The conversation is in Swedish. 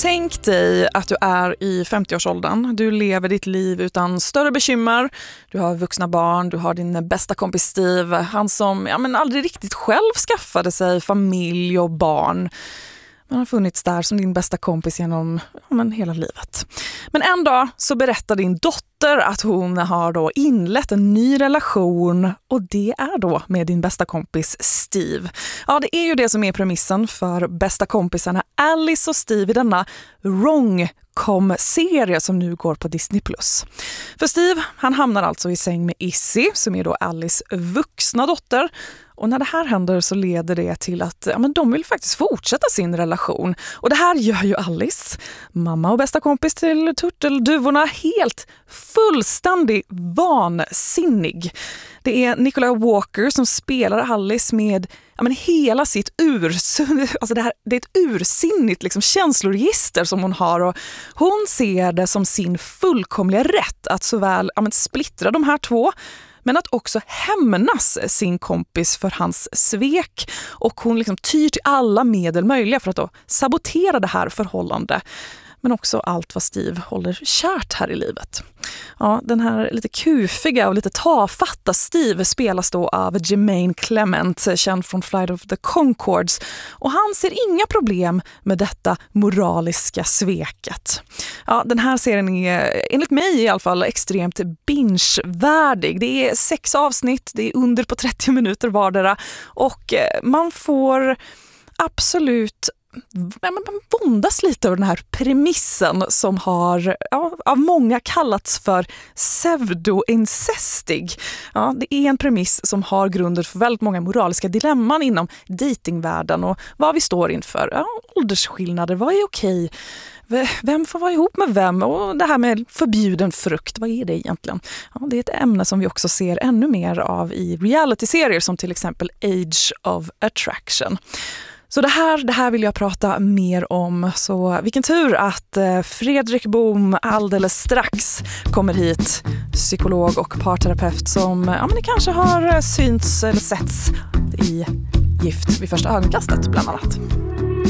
Tänk dig att du är i 50-årsåldern. Du lever ditt liv utan större bekymmer. Du har vuxna barn, du har din bästa kompis Steve. Han som aldrig riktigt själv skaffade sig familj och barn. Men har funnits där som din bästa kompis genom hela livet. Men en dag så berättar din dotter att hon har då inlett en ny relation, och det är då med din bästa kompis Steve. Ja, det är ju det som är premissen för bästa kompisarna Alice och Steve i denna rom-com-serie som nu går på Disney+. För Steve, han hamnar alltså i säng med Izzy, som är då Alice vuxna dotter. Och när det här händer så leder det till att de vill faktiskt fortsätta sin relation. Och det här gör ju Alice, mamma och bästa kompis till turtelduvorna, helt fullständigt vansinnig. Det är Nicola Walker som spelar Alice med hela sitt det är ett ursinnigt känsloregister som hon har, och hon ser det som sin fullkomliga rätt att såväl splittra de här två, men att också hämnas sin kompis för hans svek. Och hon tyr till alla medel möjliga för att då sabotera det här förhållandet. Men också allt vad Steve håller kärt här i livet. Ja, den här lite kufiga och lite tafatta Steve spelas då av Jermaine Clement, känd från Flight of the Conchords. Och han ser inga problem med detta moraliska sveket. Ja, den här serien är enligt mig i alla fall extremt binge-värdig. Det är 6 avsnitt, det är under på 30 minuter vardera. Och man får absolut... man våndas lite över den här premissen som har av många kallats för pseudo-incestig. Ja, det är en premiss som har grunder för väldigt många moraliska dilemman inom datingvärlden och vad vi står inför. Ja, åldersskillnader, vad är okej? Vem får vara ihop med vem? Och det här med förbjuden frukt, vad är det egentligen? Ja, det är ett ämne som vi också ser ännu mer av i reality-serier som till exempel Age of Attraction. Så det här vill jag prata mer om. Så vilken tur att Fredrik Bohm alldeles strax kommer hit. Psykolog och parterapeut som ni kanske har synts eller setts i Gift vid första ögonkastet bland annat.